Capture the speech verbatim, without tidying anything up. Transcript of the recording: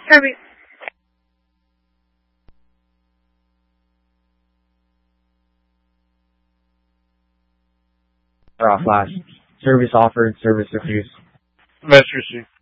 Service. Or off last. Service offered, service refused. Message received.